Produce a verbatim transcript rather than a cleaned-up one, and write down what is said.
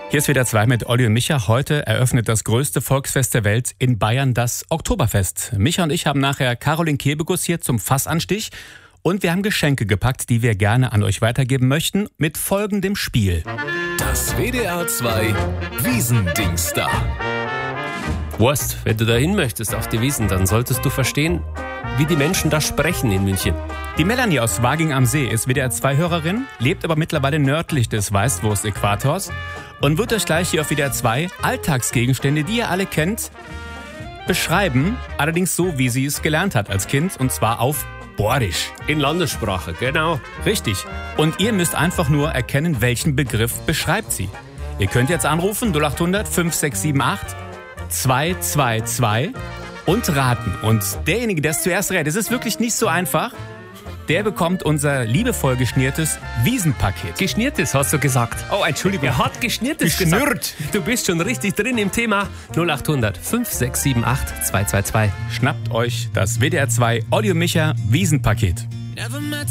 Hier ist wieder zwei mit Olli und Micha. Heute eröffnet das größte Volksfest der Welt in Bayern das Oktoberfest. Micha und ich haben nachher Caroline Kebekus hier zum Fassanstich. Und wir haben Geschenke gepackt, die wir gerne an euch weitergeben möchten, mit folgendem Spiel. Das W D R zwei Wiesendingster. Wurst, wenn du da hin möchtest auf die Wiesn, dann solltest du verstehen, wie die Menschen da sprechen in München. Die Melanie aus Waging am See ist W D R zwei Hörerin, lebt aber mittlerweile nördlich des Weißwurst-Äquators und wird euch gleich hier auf W D R zwei Alltagsgegenstände, die ihr alle kennt, beschreiben, allerdings so, wie sie es gelernt hat als Kind, und zwar auf Borisch. In Landessprache, genau. Richtig. Und ihr müsst einfach nur erkennen, welchen Begriff beschreibt sie. Ihr könnt jetzt anrufen null acht hundert fünf sechs sieben acht zwei zwei zwei und raten. Und derjenige, der es zuerst rät, es ist wirklich nicht so einfach, der bekommt unser liebevoll geschnürtes Wiesenpaket. Geschnürtes, hast du gesagt. Oh, Entschuldigung. Er hat geschnürtes Geschnürt. gesagt. Du bist schon richtig drin im Thema. null acht hundert fünf sechs sieben acht zwei zwei zwei. Schnappt euch das W D R zwei Olli und Micha Wiesenpaket.